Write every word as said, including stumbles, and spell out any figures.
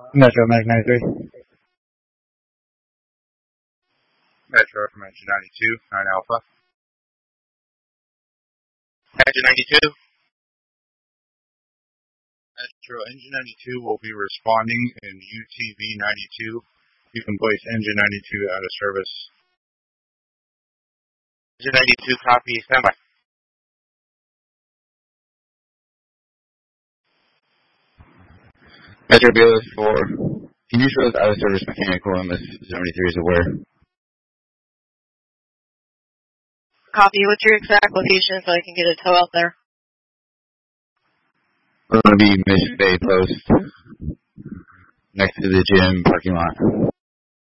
Metro Mag ninety-three. Metro from Engine ninety-two, nine Alpha. Engine ninety-two. Metro Engine ninety-two will be responding in U T V ninety-two. You can place Engine ninety-two out of service. Engine ninety-two, copy, standby. Metro B L S four. Can you show us out of service mechanical M S seventy-three is aware? Copy. What's your exact location so I can get a tow out there? We're going to be Mission Bay Post, next to the gym parking lot.